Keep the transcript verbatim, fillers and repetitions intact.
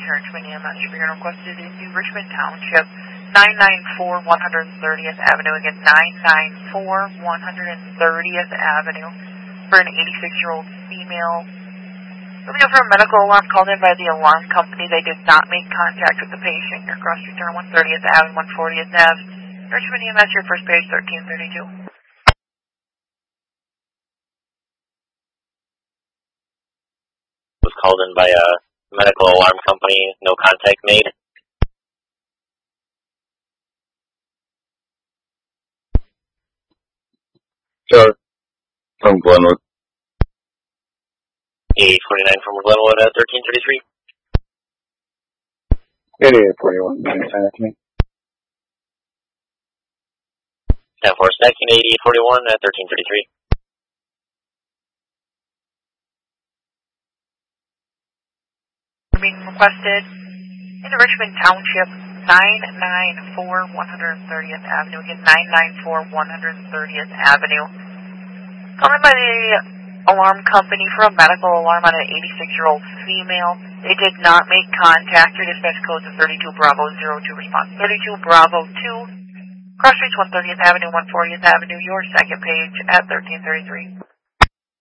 here in Richmond, E M S. You're being requested into Richmond Township, nine ninety-four one hundred thirtieth Avenue. Again, nine ninety-four one hundred thirtieth Avenue for an eighty-six-year-old female. Looking for a medical alarm called in by the alarm company. They did not make contact with the patient. Your cross streets are one thirtieth Avenue, one fortieth Avenue. Richmond E M S, your first page, thirteen thirty-two. Was called in by a medical alarm company, no contact made. Sure. From Glenwood. eighty-eight forty-nine from Glenwood at thirteen thirty-three. eighty-eight forty-one, can you send it to me? ten four stacking, eighty-eight forty-one at thirteen thirty-three. Being requested into Richmond Township, nine ninety-four one hundred thirtieth Avenue. Again, nine ninety-four one hundred thirtieth Avenue. Calling by the alarm company for a medical alarm on an eighty-six-year-old female. They did not make contact. Your dispatch code is thirty-two Bravo zero two response. thirty-two Bravo two. Cross Streets, one thirtieth Avenue, one fortieth Avenue. Your second page at thirteen thirty-three.